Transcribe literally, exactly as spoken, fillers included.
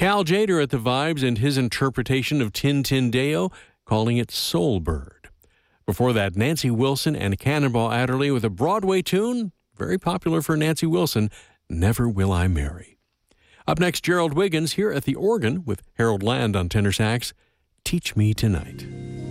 Cal Jader at the Vibes and his interpretation of Tintindeo, calling it Soul Bird. Before that, Nancy Wilson and Cannonball Adderley with a Broadway tune, very popular for Nancy Wilson, Never Will I Marry. Up next, Gerald Wiggins here at the organ with Harold Land on tenor sax, Teach Me Tonight.